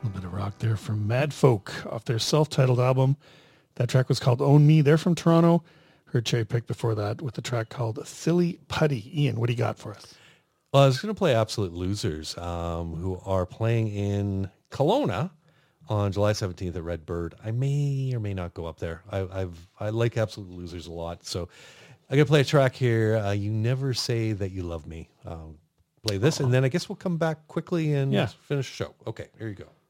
A little bit of rock there from Mad Folk off their self-titled album. That track was called Own Me. They're from Toronto. Heard Cherry Pick before that with a track called Silly Putty. Ian, what do you got for us? Well, I was going to play Absolute Losers, who are playing in Kelowna on July 17th at Red Bird. I may or may not go up there. I like Absolute Losers a lot. So I'm going to play a track here. You Never Say That You Love Me. Play this, and then I guess we'll come back quickly and finish the show. Okay, here you go.